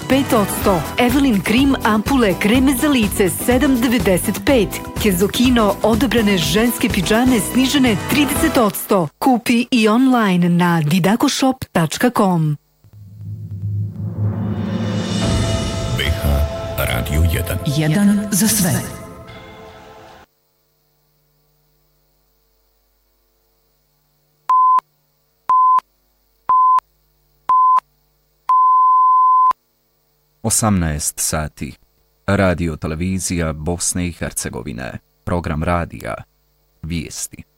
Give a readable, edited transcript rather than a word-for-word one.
25%. Evelyn Krim ampule kreme za lice 7,95. Kenzokino odabrane ženske pidžame snižene 30%. Kupi i online na didakoshop.com. BH Radio 1. Jedan za sve. sati. Radio televizija Bosne i Hercegovine. Program radija. Vijesti.